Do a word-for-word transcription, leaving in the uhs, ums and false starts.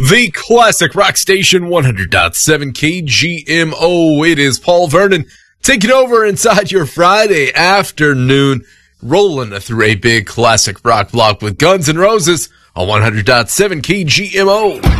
The classic rock station one hundred point seven K G M O. It is Paul Vernon taking over inside your Friday afternoon, rolling through a big classic rock block with Guns N' Roses on one hundred point seven K G M O.